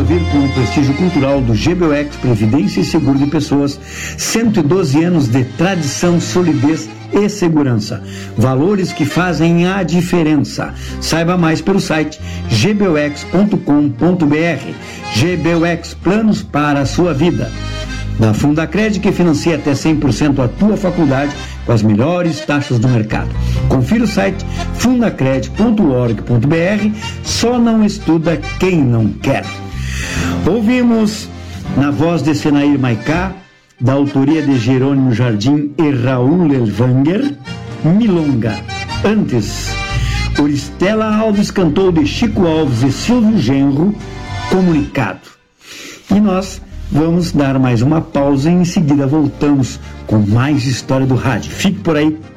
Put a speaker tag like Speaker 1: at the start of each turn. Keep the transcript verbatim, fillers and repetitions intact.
Speaker 1: vir com o prestígio cultural do G B U X Previdência e Seguro de Pessoas, cento e doze anos de tradição, solidez e segurança. Valores que fazem a diferença. Saiba mais pelo site g b u x ponto com ponto b r. G B U X, planos para a sua vida. Na Fundacred, que financia até cem por cento a tua faculdade com as melhores taxas do mercado. Confira o site fundacred ponto org ponto b r. Só não estuda quem não quer. Ouvimos, na voz de Senair Maicá, da autoria de Jerônimo Jardim e Raul Elvanger, Milonga. Antes, Oristela Alves cantou de Chico Alves e Silvio Genro, Comunicado. E nós vamos dar mais uma pausa e em seguida voltamos com mais história do rádio. Fique por aí.